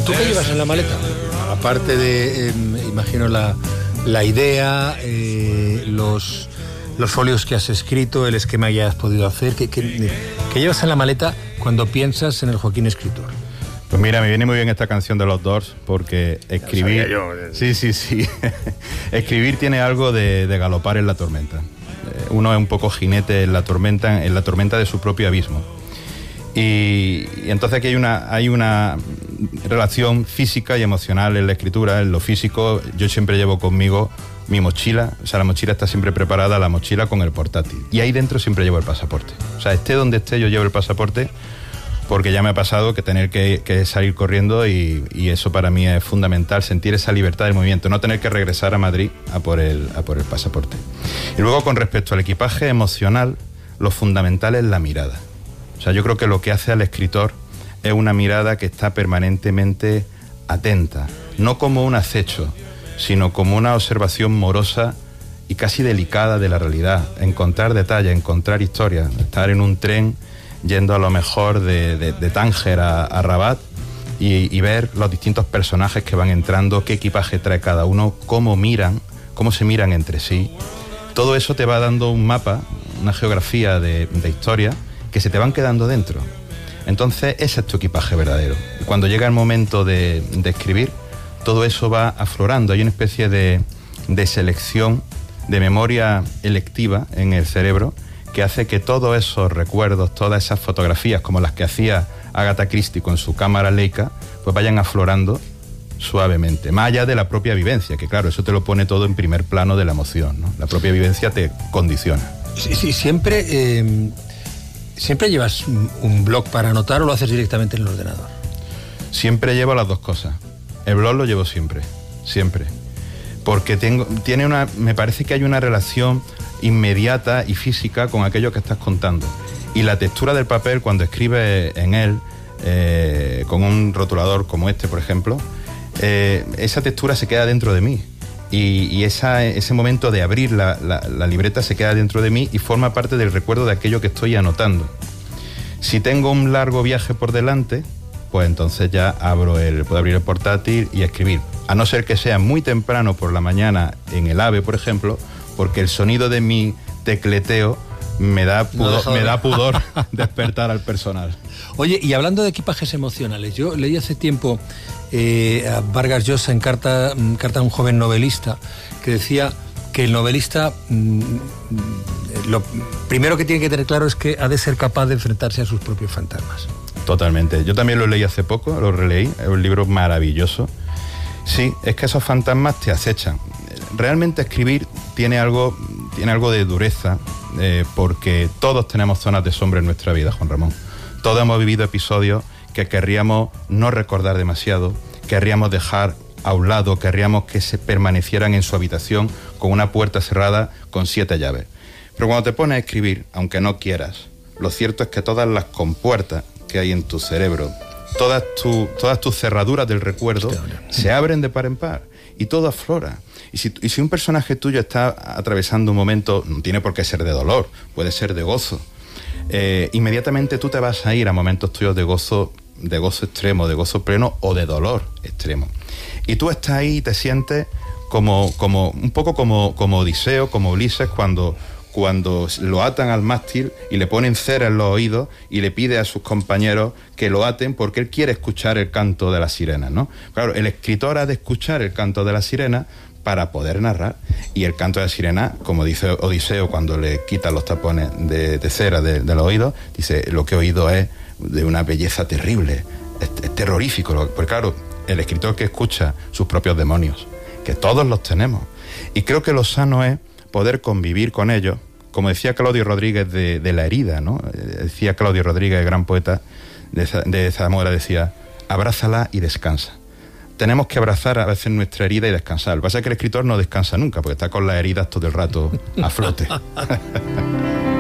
tú qué llevas en la maleta? Aparte de, imagino, la idea, los folios que has escrito, el esquema que has podido hacer, ¿qué llevas en la maleta cuando piensas en el Joaquín escritor? Pues mira, me viene muy bien esta canción de los Doors, porque escribir... Sí. Escribir tiene algo de galopar en la tormenta. Uno es un poco jinete en la tormenta de su propio abismo. Y entonces aquí hay una relación física y emocional en la escritura. En lo físico, yo siempre llevo conmigo mi mochila, o sea, la mochila está siempre preparada, la mochila con el portátil. Y ahí dentro siempre llevo el pasaporte. O sea, esté donde esté, yo llevo el pasaporte, porque ya me ha pasado que tener que salir corriendo y eso para mí es fundamental, sentir esa libertad del movimiento, no tener que regresar a Madrid a por el pasaporte. Y luego, con respecto al equipaje emocional, lo fundamental es la mirada. O sea, yo creo que lo que hace al escritor es una mirada que está permanentemente atenta, no como un acecho, sino como una observación morosa y casi delicada de la realidad, encontrar detalles, encontrar historias, estar en un tren yendo a lo mejor de Tánger a Rabat y ver los distintos personajes que van entrando, qué equipaje trae cada uno, cómo se miran entre sí. Todo eso te va dando un mapa, una geografía de historia que se te van quedando dentro. Entonces ese es tu equipaje verdadero. Cuando llega el momento de escribir, todo eso va aflorando. Hay una especie de selección, de memoria electiva en el cerebro, que hace que todos esos recuerdos, todas esas fotografías, como las que hacía Agatha Christie con su cámara Leica, pues vayan aflorando suavemente, más allá de la propia vivencia, que claro, eso te lo pone todo en primer plano de la emoción, ¿no? La propia vivencia te condiciona. Sí, siempre llevas un blog para anotar, o lo haces directamente en el ordenador. Siempre llevo las dos cosas. El blog lo llevo siempre, porque me parece que hay una relación inmediata y física con aquello que estás contando, y la textura del papel cuando escribes en él, con un rotulador como este, por ejemplo, esa textura se queda dentro de mí, y ese momento de abrir la libreta se queda dentro de mí y forma parte del recuerdo de aquello que estoy anotando. Si tengo un largo viaje por delante, pues entonces ya puedo abrir el portátil y escribir, a no ser que sea muy temprano por la mañana en el AVE, por ejemplo, porque el sonido de mi tecleteo me da pudor despertar al personal. Oye, y hablando de equipajes emocionales, yo leí hace tiempo a Vargas Llosa en carta a un joven novelista, que decía que el novelista lo primero que tiene que tener claro es que ha de ser capaz de enfrentarse a sus propios fantasmas. Totalmente. Yo también lo leí hace poco, lo releí, es un libro maravilloso. Sí, es que esos fantasmas te acechan. Realmente escribir tiene algo de dureza, porque todos tenemos zonas de sombra en nuestra vida, Juan Ramón. Todos hemos vivido episodios que querríamos no recordar demasiado, querríamos dejar a un lado, querríamos que se permanecieran en su habitación con una puerta cerrada con 7 llaves. Pero cuando te pones a escribir, aunque no quieras, lo cierto es que todas las compuertas que hay en tu cerebro, todas tus cerraduras del recuerdo se abren de par en par y todo aflora. Y si un personaje tuyo está atravesando un momento, no tiene por qué ser de dolor, puede ser de gozo, inmediatamente tú te vas a ir a momentos tuyos de gozo extremo, de gozo pleno o de dolor extremo. Y tú estás ahí y te sientes un poco como Odiseo, como Ulises, cuando lo atan al mástil y le ponen cera en los oídos y le pide a sus compañeros que lo aten porque él quiere escuchar el canto de las sirenas, ¿no? Claro, el escritor ha de escuchar el canto de las sirenas para poder narrar, y el canto de la sirena, como dice Odiseo cuando le quitan los tapones de cera de los oídos, dice, lo que he oído es de una belleza terrible, es terrorífico, porque claro, el escritor que escucha sus propios demonios, que todos los tenemos, y creo que lo sano es poder convivir con ellos, como decía Claudio Rodríguez de la herida, ¿no? Decía Claudio Rodríguez, el gran poeta de Zamora, decía, abrázala y descansa. Tenemos que abrazar a veces nuestra herida y descansar. Lo que pasa es que el escritor no descansa nunca, porque está con las heridas todo el rato a flote.